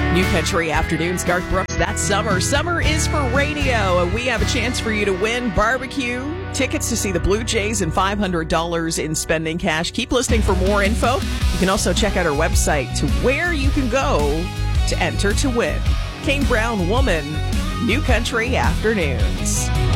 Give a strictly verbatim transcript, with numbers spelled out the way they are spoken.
New Country Afternoons, Garth Brooks. That's summer. Summer is for radio, and we have a chance for you to win barbecue tickets to see the Blue Jays and five hundred dollars in spending cash. Keep listening for more info. You can also check out our website to where you can go to enter to win. Kane Brown Woman, New Country Afternoons.